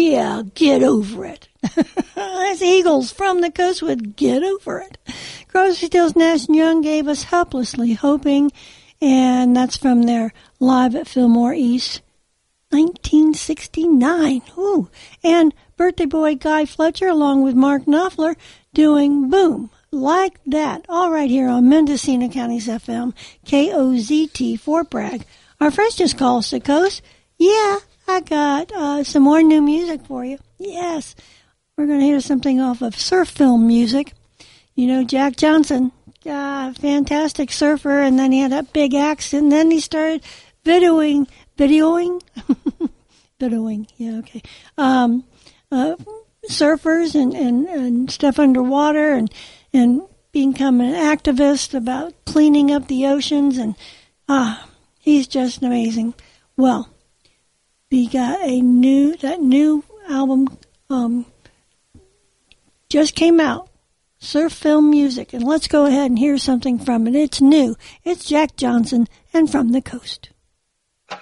Yeah, get over it. That's Eagles from the Coast with Get Over It. Crosby, Stills, Nash & Young gave us Helplessly Hoping, and that's from their Live at Fillmore East, 1969. Ooh. And birthday boy Guy Fletcher along with Mark Knopfler doing Boom, Like That, all right here on Mendocino County's FM, KOZT, Fort Bragg. Our friends just called us the Coast. Yeah, I got some more new music for you. Yes, we're going to hear something off of surf film music. You know, Jack Johnson, fantastic surfer, and then he had that big accident, and then he started videoing, yeah, okay, surfers and stuff underwater, and becoming an activist about cleaning up the oceans, and he's just amazing. Well, we got that new album just came out, Surf Film Music, and let's go ahead and hear something from it. It's new. It's Jack Johnson and From the Coast.